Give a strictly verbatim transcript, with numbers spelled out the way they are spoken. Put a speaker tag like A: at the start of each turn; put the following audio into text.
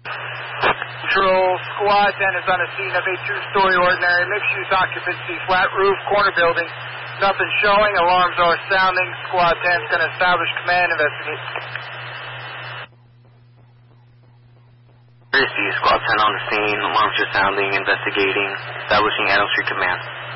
A: Control, Squad ten is on the scene of a two-story ordinary mixed-use occupancy flat roof corner building. Nothing showing. Alarms are sounding. Squad ten is going to establish command. Investigate.
B: Here's the Squad ten on the scene. Alarms are sounding. Investigating. Establishing Adams Street command.